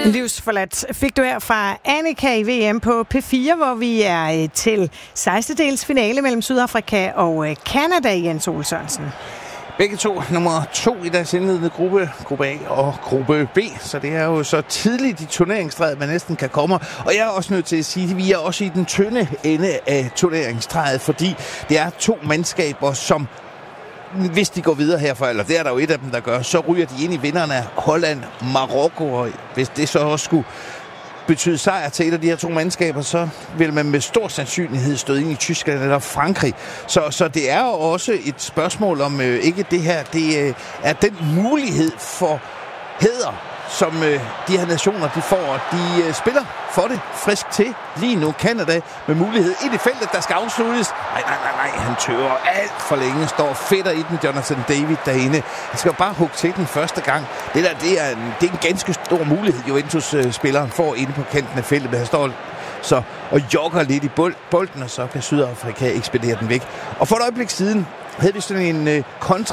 Livsforladt fik du her fra Annika i VM på P4, hvor vi er til 16. finale mellem Sydafrika og Canada, Jens Ole Sørensen. Begge to nummer 2 i deres indledende gruppe A og gruppe B, så det er jo så tidligt i turneringstræet, man næsten kan komme. Og jeg er også nødt til at sige, at vi er også i den tynde ende af turneringstræet, fordi det er 2 mandskaber, som hvis de går videre herfra, eller det er der jo et af dem, der gør, så ryger de ind i vinderne af Holland, Marokko, og hvis det så også skulle betyde sejr til et af de her 2 mandskaber, så vil man med stor sandsynlighed støde ind i Tyskland eller Frankrig. Så det er jo også et spørgsmål om ikke det her, det er den mulighed for hæder, som de her nationer de får. De spiller for det frisk til lige nu. Canada med mulighed ind i feltet, der skal afsluttes. Nej, han tøver alt for længe. Står fedter i den, Jonathan David derinde. Han skal jo bare hugge til den første gang. Det er en ganske stor mulighed, Juventus-spilleren får inde på kanten af feltet. Men han står så og jogger lidt i bolden, og så kan Sydafrika ekspedere den væk. Og for et øjeblik siden havde vi sådan en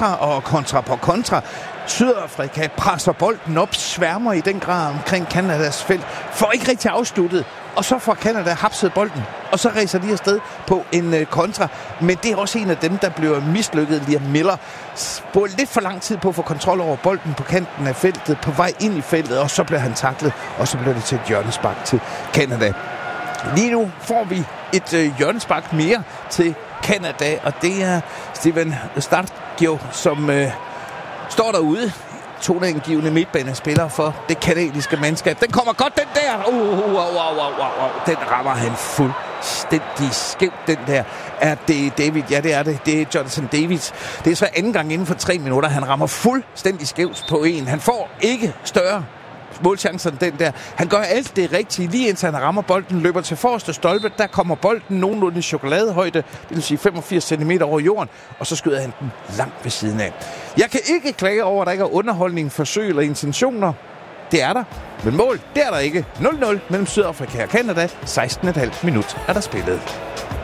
kontra. Sydafrika presser bolden op, sværmer i den grad omkring Kanadas felt, får ikke rigtig afsluttet, og så får Canada hapset bolden, og så racer de afsted på en kontra. Men det er også en af dem, der bliver mislykket. Liam Miller bruger lidt for lang tid på at få kontrol over bolden på kanten af feltet, på vej ind i feltet, og så bliver han taklet, og så bliver det til et hjørnespark til Canada. Lige nu får vi et hjørnespark mere til Canada, og det er Steven Starkio, som står derude. Toneangivende midtbanespiller for det kanadiske mandskab. Den kommer godt, den der! Den rammer han fuldstændig skævt, den der. Er det David? Ja, det er det. Det er Jonathan David. Det er så anden gang inden for 3 minutter. Han rammer fuldstændig skævt på en. Han får ikke større målchancen den der. Han gør alt det rigtige, lige indtil han rammer bolden, løber til forreste stolpe, der kommer bolden nogenlunde i chokoladehøjde, det vil sige 85 cm over jorden, og så skyder han den langt ved siden af. Jeg kan ikke klage over, at der ikke er underholdning, forsøg eller intentioner. Det er der. Men mål, det er der ikke. 0-0 mellem Sydafrika og Canada. 16,5 minut er der spillet.